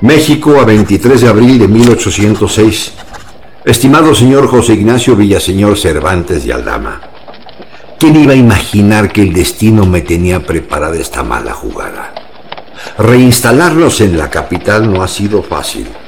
México, a 23 de abril de 1806. Estimado señor José Ignacio Villaseñor Cervantes de Aldama, ¿quién iba a imaginar que el destino me tenía preparada esta mala jugada? Reinstalarnos en la capital no ha sido fácil.